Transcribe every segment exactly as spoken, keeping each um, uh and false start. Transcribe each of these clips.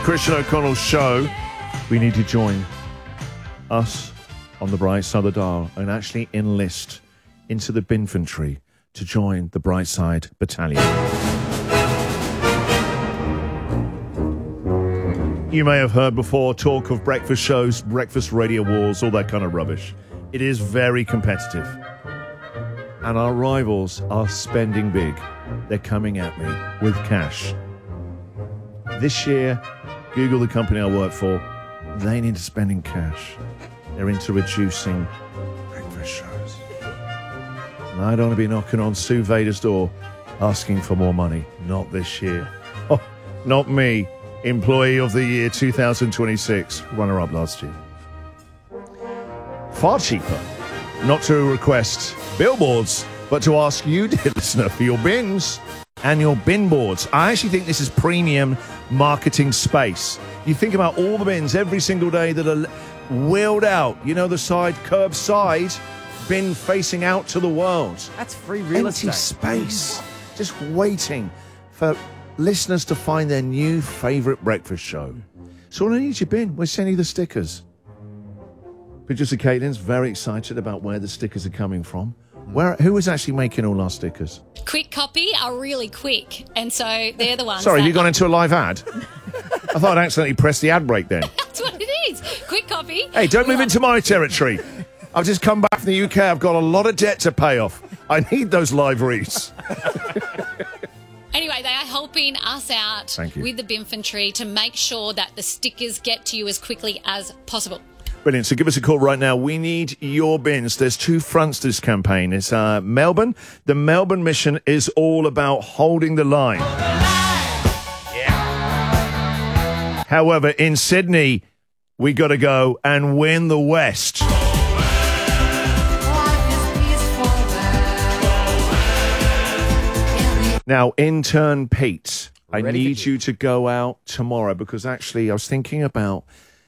Christian O'Connell Show. We need to join us on the bright side of the dial and actually enlist into the Binfantry to join the Brightside Battalion. You may have heard before talk of breakfast shows, breakfast radio wars, all that kind of rubbish. It is very competitive. And our rivals are spending big. They're coming at me with cash. This year, Google, the company I work for, they need to spend in cash. They're into reducing breakfast shows. And I don't want to be knocking on Sue Vader's door asking for more money. Not this year. Oh, not me. Employee of the Year two thousand twenty-six, runner-up last year. Far cheaper not to request billboards, but to ask you, dear listener, for your bins and your bin boards. I actually think this is premium marketing space. You think about all the bins every single day that are wheeled out, you know, the side, curbside, bin facing out to the world. That's free real Empty estate. space, just waiting for listeners to find their new favourite breakfast show. So when I need your bin, we'll send you the stickers. Producer Caitlin's very excited about where the stickers are coming from. Where, who is actually making all our stickers? Quick Copy are really quick, and so they're the ones. Sorry, that have you gone into a live ad? I thought I accidentally pressed the ad break then. That's what it is. Quick Copy. Hey, don't move into my territory. I've just come back from the U K. I've got a lot of debt to pay off. I need those live reads. Anyway, they are helping us out Thank you. with the Binfantry to make sure that the stickers get to you as quickly as possible. Brilliant. So give us a call right now. We need your bins. There's two fronts to this campaign. It's uh, Melbourne. The Melbourne mission is all about holding the line. Yeah. However, in Sydney, we got to go and win the West. Now, intern Pete, I Ready need for you. you to go out tomorrow because actually I was thinking about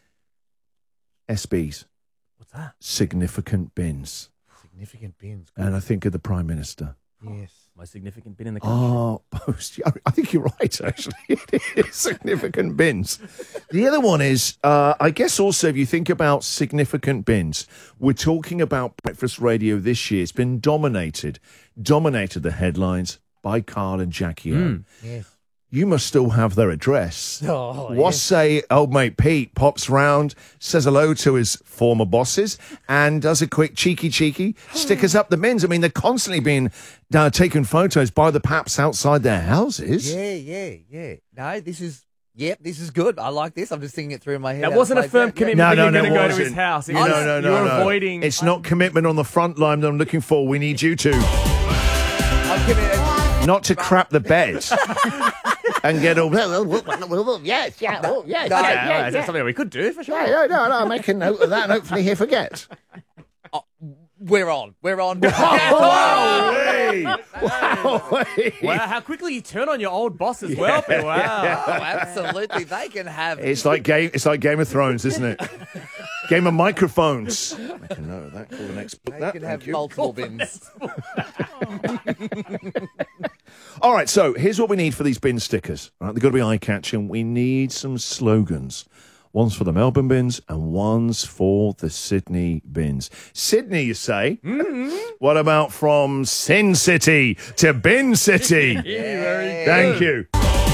S Bs. What's that? Significant bins. Significant bins. And I think of the Prime Minister. Yes. My significant bin in the country. Oh, post. Yeah, I think you're right, actually. It is significant bins. The other one is, uh, I guess also if you think about significant bins, we're talking about breakfast radio this year. It's been dominated, dominated the headlines by Carl and Jackie O. Mm. Yes. You must still have their address. Oh, What yes. say old mate Pete pops round, says hello to his former bosses, and does a quick cheeky cheeky, stickers up the bins. I mean, they're constantly being uh, taken photos by the paps outside their houses. Yeah, yeah, yeah. No, this is, yep, this is good. I like this. I'm just thinking it through in my head. That how it wasn't a plays firm out. commitment No, that no, you're no, going it to go to his wasn't. house. It No, was- no, no, You're no. avoiding... It's not commitment on the front line that I'm looking for. We need you to. I'm committed. Not to crap the bed and get all... Yes, yeah, oh, yes, No, yeah, Yeah, yeah, is yeah. that something we could do for sure? Yeah, no, no, make a note of that and hopefully he'll forget. We're on. We're on. Wow! Wow! Wow, how quickly you turn on your old boss as well. Wow. Oh, absolutely. They can have It's like game. It's like Game of Thrones, isn't it? Game of microphones. Make a note of that. Call the next book. They That. can Thank have you. multiple bins. All right. So here's what we need for these bin stickers. All right, they've got to be eye-catching. We need some slogans. One's for the Melbourne bins and one's for the Sydney bins. Sydney, you say? Mm-hmm. What about from Sin City to Bin City? Yeah, very Thank you.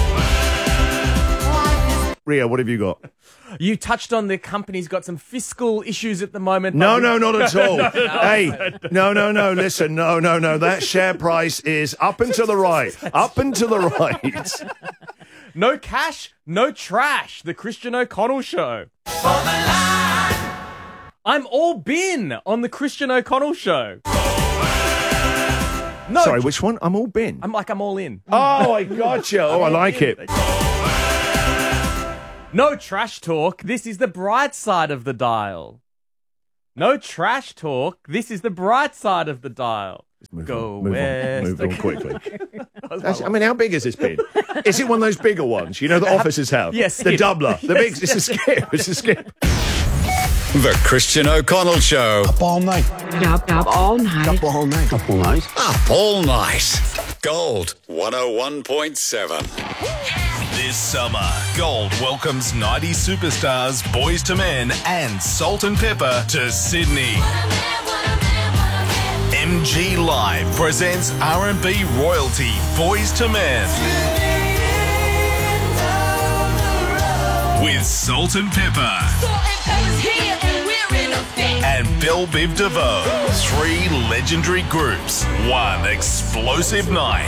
Ria, what have you got? You touched on the company's got some fiscal issues at the moment. No, but- no, not at all. Hey, no, no, no, listen, no, no, no. That share price is up and to the right. Up and to the right. No cash, no trash. The Christian O'Connell Show. I'm all bin on the Christian O'Connell Show. No, Sorry, which one? I'm all bin. I'm like, I'm all in. Oh, I gotcha. Oh, I like it. No trash talk. This is the bright side of the dial. No trash talk. This is the bright side of the dial. Move Go on, move west. on, move on quickly. That's- I mean, how big is this bin? Is it one of those bigger ones? You know, the officers have? Yes, The skip. doubler. The big, it's a skip. It's a skip. The Christian O'Connell Show. Up all night. Up, up all night. Up all night. Up all night. Up all night. Gold one oh one point seven. This summer, Gold welcomes nineties superstars Boys to Men and Salt and Pepper to Sydney. M G Live presents R and B royalty Boys to Men. With Salt and Pepper. And Belle Biv DeVoe. Three legendary groups. One explosive night.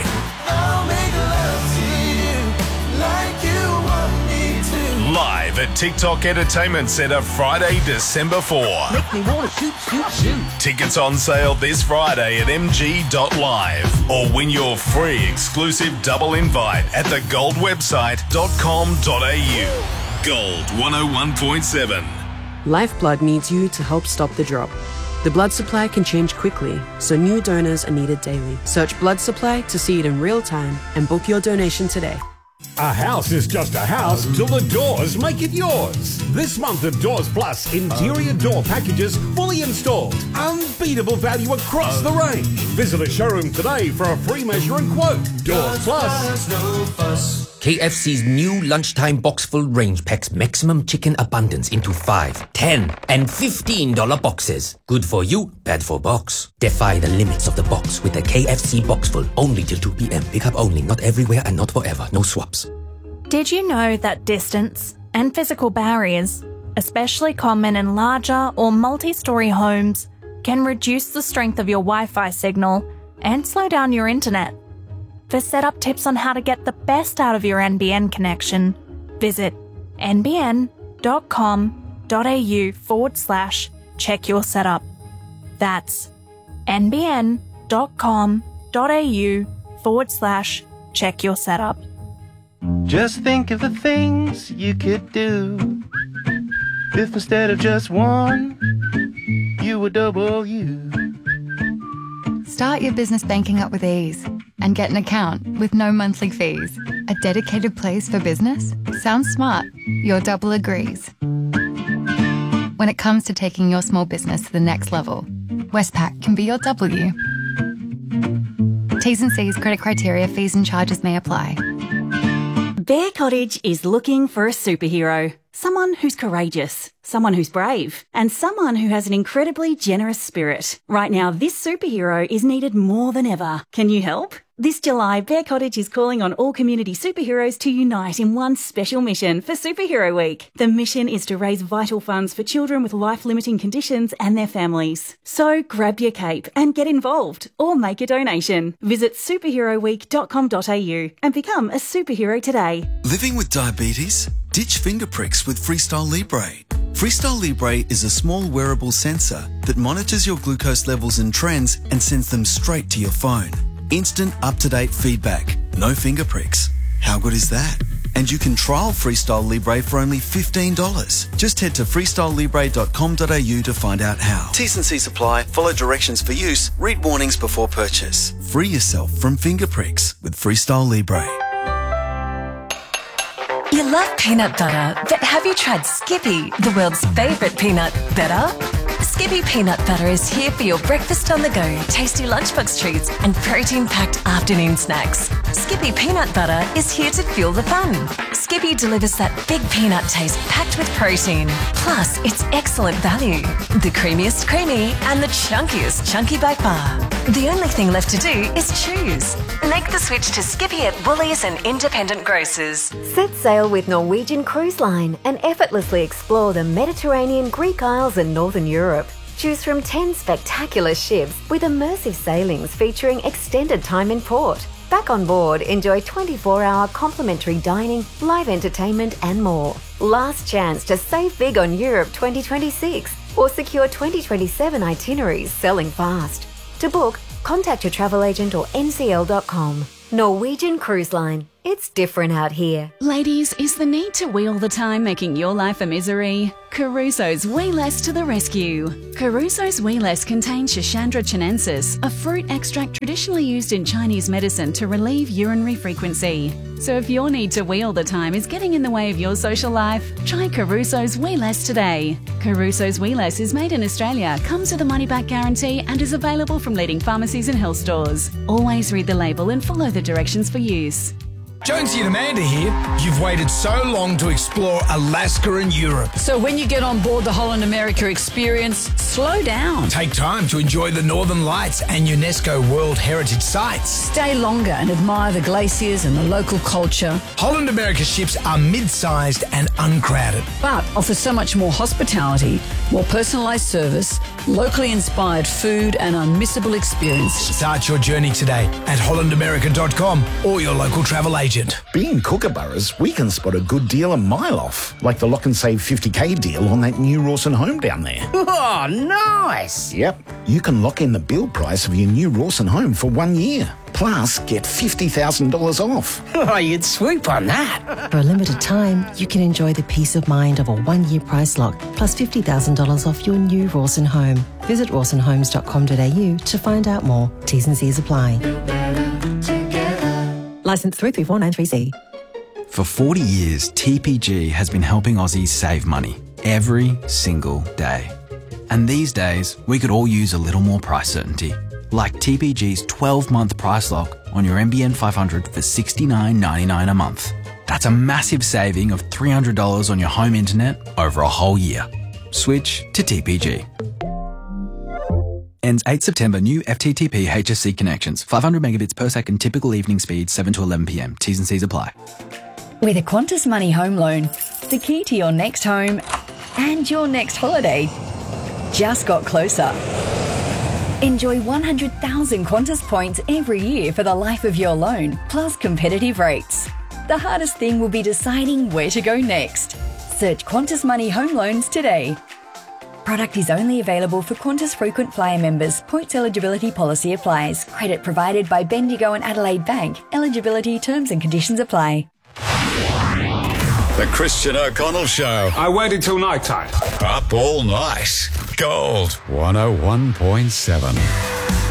Live at TikTok Entertainment Centre Friday, December fourth. Make me wanna shoot, shoot, shoot. Tickets on sale this Friday at m g dot live or win your free exclusive double invite at the gold website dot com dot a u. Gold one oh one point seven. Lifeblood needs you to help stop the drop. The blood supply can change quickly, so new donors are needed daily. Search blood supply to see it in real time and book your donation today. A house is just a house till the doors make it yours. This month at Doors Plus, interior door packages fully installed. Unbeatable value across the range. Visit a showroom today for a free measure and quote. Doors Plus. K F C's new lunchtime box full range packs maximum chicken abundance into five, ten, and fifteen dollar boxes. Good for you, bad for box. Defy the limits of the box with the K F C box full only till two p m. Pick up only, not everywhere and not forever. No swaps. Did you know that distance and physical barriers, especially common in larger or multi-story homes, can reduce the strength of your Wi-Fi signal and slow down your internet? For setup tips on how to get the best out of your N B N connection, visit nbn.com.au forward slash check your setup. That's nbn.com.au forward slash check your setup. Just think of the things you could do if instead of just one, you were double you. Start your business banking up with ease and get an account with no monthly fees. A dedicated place for business? Sounds smart. Your double agrees. When it comes to taking your small business to the next level, Westpac can be your W. T's and C's, credit criteria, fees and charges may apply. Bear Cottage is looking for a superhero. Someone who's courageous, someone who's brave, and someone who has an incredibly generous spirit. Right now, this superhero is needed more than ever. Can you help? This July, Bear Cottage is calling on all community superheroes to unite in one special mission for Superhero Week. The mission is to raise vital funds for children with life-limiting conditions and their families. So grab your cape and get involved or make a donation. Visit superhero week dot com dot a u and become a superhero today. Living with diabetes? Ditch finger pricks with Freestyle Libre. Freestyle Libre is a small wearable sensor that monitors your glucose levels and trends and sends them straight to your phone. Instant up-to-date feedback. No finger pricks. How good is that? And you can trial Freestyle Libre for only fifteen dollars. Just head to freestyle libre dot com dot a u to find out how. T's and C's apply. Follow directions for use. Read warnings before purchase. Free yourself from finger pricks with Freestyle Libre. You love peanut butter, but have you tried Skippy, the world's favourite peanut butter? Skippy peanut butter is here for your breakfast on the go, tasty lunchbox treats and protein-packed afternoon snacks. Skippy peanut butter is here to fuel the fun. Skippy delivers that big peanut taste packed with protein. Plus, it's excellent value. The creamiest creamy and the chunkiest chunky by far. The only thing left to do is choose. Make the switch to Skippy at Woolies and independent grocers. Set sail with Norwegian Cruise Line and effortlessly explore the Mediterranean, Greek Isles and Northern Europe. Choose from ten spectacular ships with immersive sailings featuring extended time in port. Back on board, enjoy twenty-four hour complimentary dining, live entertainment and more. Last chance to save big on Europe twenty twenty-six or secure twenty twenty-seven itineraries selling fast. To book, contact your travel agent or n c l dot com. Norwegian Cruise Line. It's different out here. Ladies, is the need to wee all the time making your life a misery? Caruso's Wee Less to the rescue. Caruso's Wee Less contains Schisandra chinensis, a fruit extract traditionally used in Chinese medicine to relieve urinary frequency. So if your need to wee all the time is getting in the way of your social life, try Caruso's Wee Less today. Caruso's Wee Less is made in Australia, comes with a money-back guarantee and is available from leading pharmacies and health stores. Always read the label and follow the directions for use. Jonesy and Amanda here. You've waited so long to explore Alaska and Europe. So when you get on board the Holland America experience, slow down. Take time to enjoy the Northern Lights and UNESCO World Heritage Sites. Stay longer and admire the glaciers and the local culture. Holland America ships are mid-sized and uncrowded. But offer so much more hospitality, more personalised service, locally inspired food and unmissable experience. Start your journey today at holland america dot com or your local travel agent. Being Kookaburras, we can spot a good deal a mile off, like the Lock and Save fifty K deal on that new Rawson home down there. Oh, nice! Yep, you can lock in the build price of your new Rawson home for one year. Plus, get fifty thousand dollars off. Oh, you'd swoop on that. For a limited time, you can enjoy the peace of mind of a one-year price lock, plus fifty thousand dollars off your new Rawson home. Visit rawson homes dot com dot a u to find out more. T's and C's apply. Licence three three four nine three C. For forty years, T P G has been helping Aussies save money every single day. And these days, we could all use a little more price certainty. Like T P G's twelve-month price lock on your N B N five hundred for sixty-nine ninety-nine a month. That's a massive saving of three hundred dollars on your home internet over a whole year. Switch to T P G. Ends eighth September. New F T T P H S C connections. five hundred megabits per second. Typical evening speed seven to eleven p m. T's and C's apply. With a Qantas Money home loan, the key to your next home and your next holiday just got closer. Enjoy one hundred thousand Qantas points every year for the life of your loan, plus competitive rates. The hardest thing will be deciding where to go next. Search Qantas Money home loans today. Product is only available for Qantas Frequent Flyer members. Points eligibility policy applies. Credit provided by Bendigo and Adelaide Bank. Eligibility terms and conditions apply. The Christian O'Connell Show. I waited till night time. Up all night. Gold one oh one point seven.